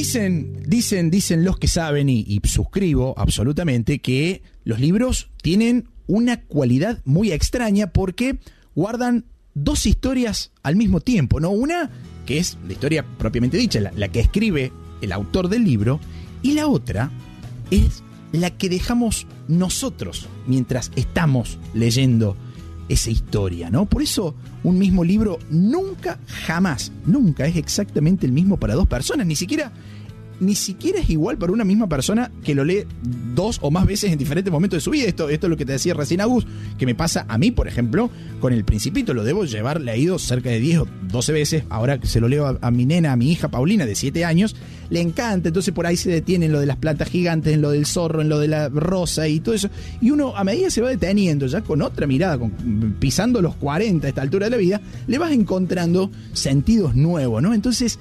Dicen los que saben, y suscribo absolutamente, que los libros tienen una cualidad muy extraña porque guardan dos historias al mismo tiempo, ¿no? Una que es la historia propiamente dicha, la que escribe el autor del libro, y la otra es la que dejamos nosotros mientras estamos leyendo esa historia, ¿no? Por eso un mismo libro nunca es exactamente el mismo para dos personas, ni siquiera es igual para una misma persona que lo lee dos o más veces en diferentes momentos de su vida. Esto es lo que te decía recién Agus, que me pasa a mí, por ejemplo, con El Principito. Lo debo llevar leído cerca de 10 o 12 veces. Ahora que se lo leo a mi nena, a mi hija Paulina, de 7 años, le encanta. Entonces por ahí se detiene en lo de las plantas gigantes, en lo del zorro, en lo de la rosa y todo eso. Y uno a medida se va deteniendo, ya con otra mirada, pisando los 40 a esta altura de la vida, le vas encontrando sentidos nuevos, ¿no? Entonces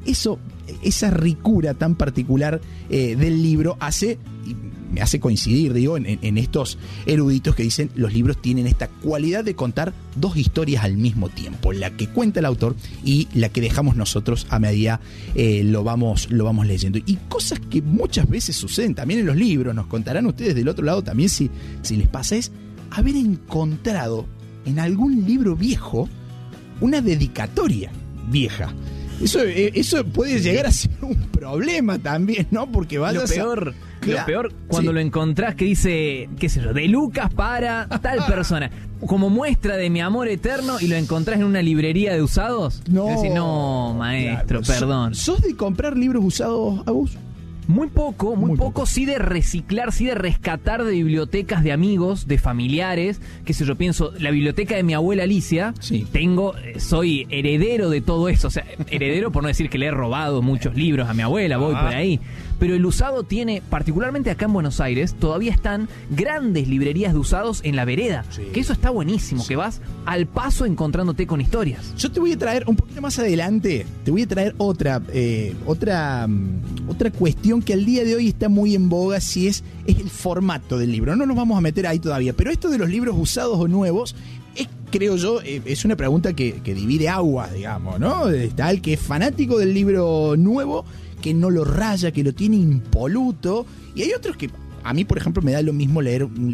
esa ricura tan particular del libro me hace coincidir, en estos eruditos que dicen los libros tienen esta cualidad de contar dos historias al mismo tiempo, la que cuenta el autor y la que dejamos nosotros a medida lo vamos leyendo. Y cosas que muchas veces suceden también en los libros, nos contarán ustedes del otro lado también si les pasa, es haber encontrado en algún libro viejo una dedicatoria vieja. Eso puede llegar a ser un problema también, ¿no? Porque lo peor cuando lo encontrás que dice, qué sé yo, de Lucas para tal persona, como muestra de mi amor eterno, y lo encontrás en una librería de usados. No, decís, no, maestro, claro, perdón. ¿Sos de comprar libros usados, Agus? Muy poco, sí de reciclar, sí de rescatar de bibliotecas de amigos, de familiares, qué sé yo, pienso, la biblioteca de mi abuela Alicia, sí. Soy heredero de todo eso, o sea, heredero por no decir que le he robado muchos libros a mi abuela, voy por ahí, pero el usado tiene, particularmente acá en Buenos Aires, todavía están grandes librerías de usados en la vereda, sí. Que eso está buenísimo, sí. Que vas al paso encontrándote con historias. Yo te voy a traer, un poquito más adelante, otra cuestión que al día de hoy está muy en boga, si es el formato del libro. No nos vamos a meter ahí todavía, pero esto de los libros usados o nuevos creo yo, es una pregunta que divide aguas, digamos, ¿no? Está el que es fanático del libro nuevo, que no lo raya, que lo tiene impoluto, y hay otros que a mí, por ejemplo, me da lo mismo leer un